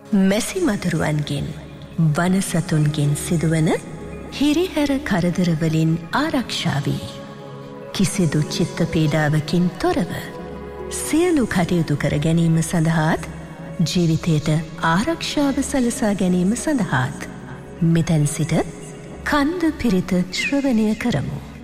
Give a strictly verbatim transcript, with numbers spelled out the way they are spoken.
මැසි මදුරුවන්ගෙන් වනසතුන්ගෙන් සිදුවන හිරිහැර කරදරවලින් ආරක්ෂා වී කිසිදු චිත්ත පීඩාවකින් තොරව සියලු කටයුතු කර ගැනීම සඳහාත් ජීවිතයට ආරක්ෂාව සලසා ගැනීම සඳහාත් මෙතැන් සිට කන්ද පිරිත ශ්‍රවණය කරමු.